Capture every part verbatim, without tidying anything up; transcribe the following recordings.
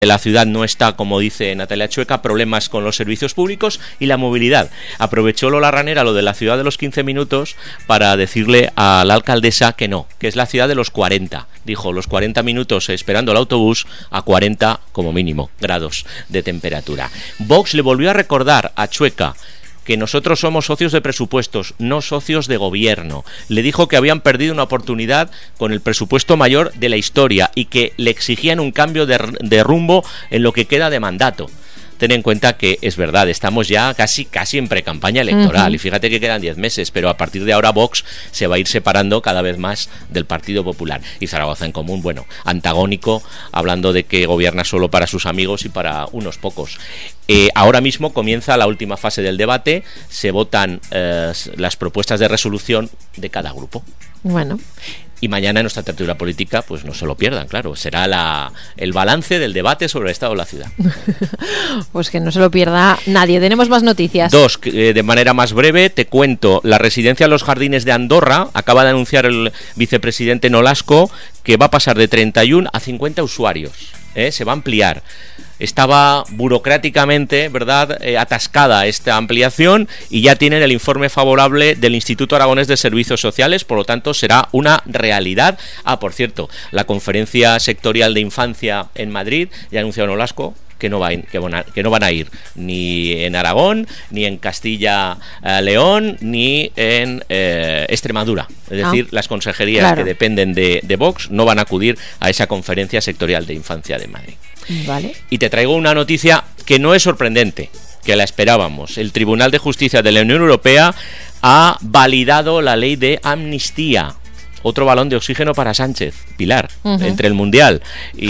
La ciudad no está, como dice Natalia Chueca, problemas con los servicios públicos y la movilidad. Aprovechó Lola Ranera lo de la ciudad de los quince minutos para decirle a la alcaldesa que no, que es la ciudad de los cuarenta. Dijo, los cuarenta minutos esperando el autobús a cuarenta como mínimo grados de temperatura. Vox le volvió a recordar a Chueca que nosotros somos socios de presupuestos, no socios de gobierno. Le dijo que habían perdido una oportunidad con el presupuesto mayor de la historia y que le exigían un cambio de, de rumbo en lo que queda de mandato. Ten en cuenta que es verdad, estamos ya casi casi en pre-campaña electoral, uh-huh. y fíjate que quedan diez meses, pero a partir de ahora Vox se va a ir separando cada vez más del Partido Popular. Y Zaragoza en Común, bueno, antagónico, hablando de que gobierna solo para sus amigos y para unos pocos. Eh, ahora mismo comienza la última fase del debate, se votan eh, las propuestas de resolución de cada grupo. Bueno. Y mañana en nuestra tertulia política, pues no se lo pierdan, claro, será la, el balance del debate sobre el estado de la ciudad. Pues que no se lo pierda nadie. Tenemos más noticias. Dos, eh, de manera más breve, te cuento, la residencia Los Jardines de Andorra acaba de anunciar el vicepresidente Nolasco que va a pasar de treinta y uno a cincuenta usuarios, ¿eh? Se va a ampliar. Estaba burocráticamente, ¿verdad?, eh, atascada esta ampliación y ya tienen el informe favorable del Instituto Aragonés de Servicios Sociales, por lo tanto será una realidad. Ah, por cierto, la conferencia sectorial de infancia en Madrid ya anunció Nolasco que no, va a, que, van a, que no van a ir ni en Aragón, ni en Castilla-León, eh, ni en eh, Extremadura. Es decir, ah, las consejerías claro. que dependen de, de Vox no van a acudir a esa conferencia sectorial de infancia de Madrid. Vale. Y te traigo una noticia que no es sorprendente, que la esperábamos. El Tribunal de Justicia de la Unión Europea ha validado la ley de amnistía. Otro balón de oxígeno para Sánchez, Pilar, uh-huh. entre el Mundial.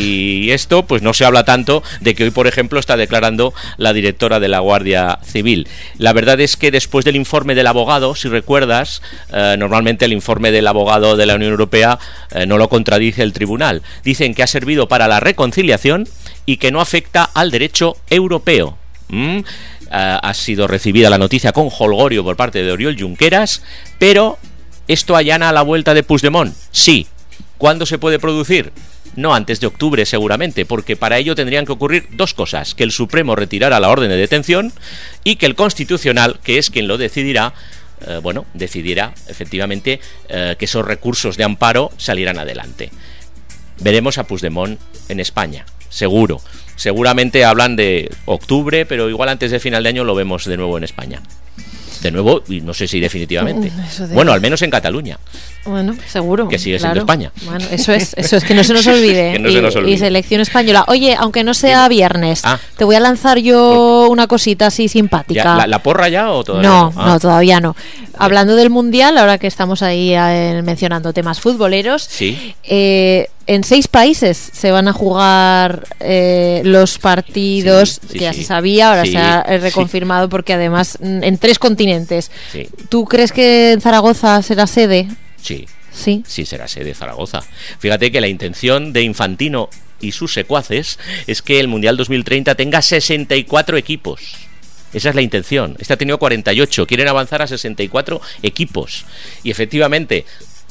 Y esto, pues no se habla tanto de que hoy, por ejemplo, está declarando la directora de la Guardia Civil. La verdad es que después del informe del abogado, si recuerdas, eh, normalmente el informe del abogado de la Unión Europea eh, no lo contradice el tribunal. Dicen que ha servido para la reconciliación y que no afecta al derecho europeo. ¿Mm? Uh, ha sido recibida la noticia con jolgorio por parte de Oriol Junqueras, pero ¿esto allana a la vuelta de Puigdemont? Sí. ¿Cuándo se puede producir? No antes de octubre seguramente, porque para ello tendrían que ocurrir dos cosas: que el Supremo retirara la orden de detención y que el Constitucional, que es quien lo decidirá, eh, bueno, decidirá efectivamente eh, que esos recursos de amparo salieran adelante. Veremos a Puigdemont en España, seguro. Seguramente hablan de octubre, pero igual antes de final de año lo vemos de nuevo en España. De nuevo, y no sé si definitivamente. De... Bueno, al menos en Cataluña. Bueno, seguro. Que sigue claro. siendo España. Bueno, eso es, eso es que no se nos olvide. que no y, se nos olvide. Y selección española. Oye, aunque no sea viernes, ah. te voy a lanzar yo una cosita así simpática. ¿Ya, la, ¿La porra ya o todavía no? No, ah. no todavía no. Hablando del Mundial, ahora que estamos ahí eh, mencionando temas futboleros, sí. eh, en seis países se van a jugar eh, los partidos, sí, sí, que ya sí. se sabía, ahora sí, se ha reconfirmado, sí. porque además en tres continentes. Sí. ¿Tú crees que en Zaragoza será sede? Sí. Sí. Sí, será sede Zaragoza. Fíjate que la intención de Infantino y sus secuaces es que el Mundial dos mil treinta tenga sesenta y cuatro equipos. Esa es la intención. Este ha tenido cuarenta y ocho. Quieren avanzar a sesenta y cuatro equipos. Y efectivamente,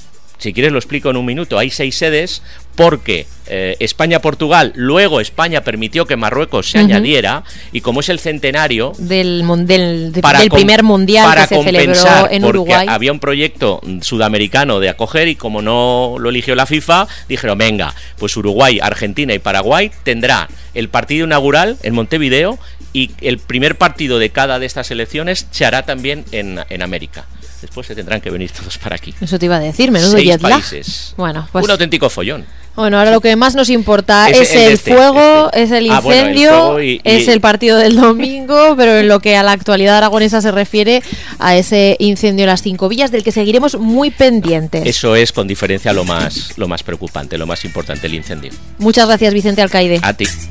si quieres lo explico en un minuto, hay seis sedes porque eh, España-Portugal, luego España permitió que Marruecos se uh-huh. añadiera, y como es el centenario del, del, de, para del primer com- mundial para que se celebró en Uruguay, había un proyecto sudamericano de acoger, y como no lo eligió la FIFA, dijeron, venga, pues Uruguay, Argentina y Paraguay tendrá el partido inaugural en Montevideo, y el primer partido de cada de estas selecciones se hará también en, en América. Después se tendrán que venir todos para aquí. Eso te iba a decir, menudo Seis jet lag. países. Bueno, pues... un auténtico follón. Bueno, ahora lo que más nos importa es, es el, el este, fuego, este. es el Ah, bueno, el incendio, fuego y, y... es el partido del domingo, pero en lo que a la actualidad aragonesa se refiere, a ese incendio en las Cinco Villas, del que seguiremos muy pendientes. Eso es, con diferencia, lo más, lo más preocupante, lo más importante, el incendio. Muchas gracias, Vicente Alcaide. A ti.